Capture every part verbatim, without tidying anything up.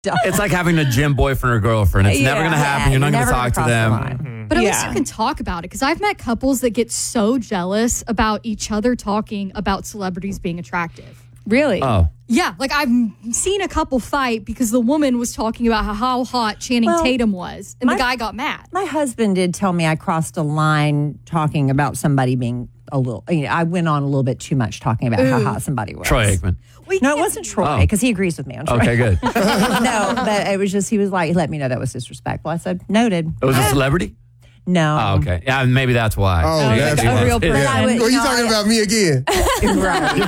It's like having a gym boyfriend or girlfriend. It's yeah. never going to happen. Yeah, you're not going to talk to them. Mm-hmm. But at yeah. least you can talk about it. Because I've met couples that get so jealous about each other talking about celebrities being attractive. Really? Oh. Yeah. Like I've seen a couple fight because the woman was talking about how, how hot Channing well, Tatum was. And my, the guy got mad. My husband did tell me I crossed a line talking about somebody being a little, you know, I went on a little bit too much talking about Ooh. how hot somebody was. Troy Aikman. We no, it wasn't Troy because oh. he agrees with me on Troy. Okay, good. No, but it was just, he was like, he let me know that was disrespectful. I said, noted. It was a celebrity? No. Oh, okay. Yeah, maybe that's why. Oh, that's a real person. Yeah. Would, well, you no, talking I, about me again? Right.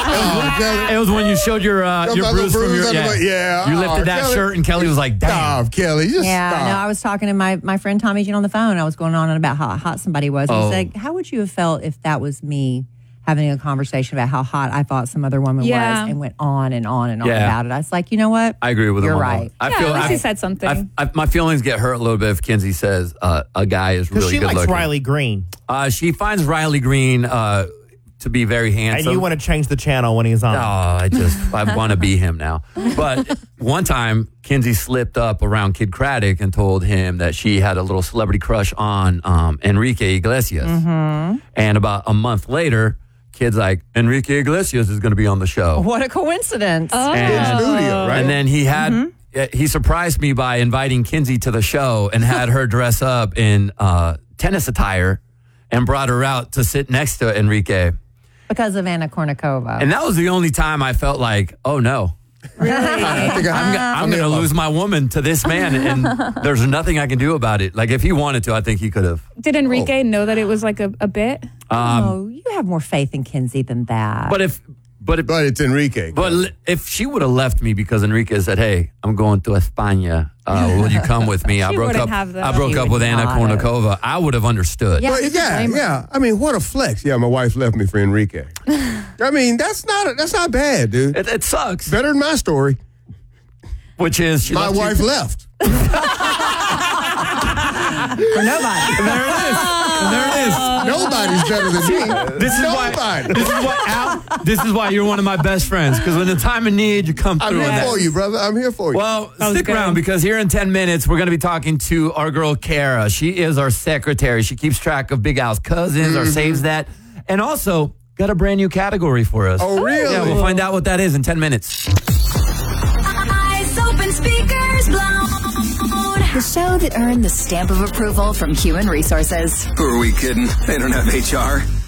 oh, it was when you showed your uh, your bruise from your yeah. yeah. You lifted oh, that Kelly. shirt and Kelly was like, "Damn, stop, Kelly, just yeah." stop. No, I was talking to my my friend Tommy Jean on the phone. I was going on about how hot somebody was. Oh. He said, "How would you have felt if that was me?" Having a conversation about how hot I thought some other woman yeah. was and went on and on and on yeah. about it. I was like, you know what? I agree with You're him. right. I yeah, feel at least I, he said something. I, I, my feelings get hurt a little bit if Kinsey says uh, a guy is really she good likes looking. Riley Green. Uh, she finds Riley Green uh, to be very handsome. And you want to change the channel when he's on. Oh, I just, I want to be him now. But one time, Kinsey slipped up around Kid Craddock and told him that she had a little celebrity crush on um, Enrique Iglesias. Mm-hmm. And about a month later, Kid's like, Enrique Iglesias is going to be on the show. What a coincidence. Oh. And, studio, right? and then he had, Mm-hmm. he surprised me by inviting Kinsey to the show and had her dress up in uh, tennis attire and brought her out to sit next to Enrique. Because of Anna Kournikova. And that was the only time I felt like, oh no. Really? I think I, I'm, I'm going to lose my woman to this man, and there's nothing I can do about it. Like, if he wanted to, I think he could have. Did Enrique oh. know that it was like a, a bit? Um, oh, you have more faith in Kinsey than that. But if, but if, but it's Enrique. But if she would have left me because Enrique said, "Hey, I'm going to España. Uh, will you come with me?" I broke up. I broke up with Anna Kournikova. I would have understood. Yeah, but yeah, yeah. I mean, what a flex. Yeah, my wife left me for Enrique. I mean, that's not that's not bad, dude. It, it sucks. Better than my story. Which is she my left wife you. left. For nobody. And there it is. And there it is. Nobody's better than me. This is Nobody. why. This is why. Al, this is why you're one of my best friends. Because when the time of need, you come I'm through. here that. for you, brother. I'm here for you. Well, stick around because here in ten minutes we're going to be talking to our girl Kara. She is our secretary. She keeps track of Big Al's cousins or Mm-hmm. saves that, and also got a brand new category for us. Oh, really? Yeah, we'll find out what that is in ten minutes. Eyes open, speakers blown. The show that earned the stamp of approval from Human Resources. Who are we kidding? They don't have H R.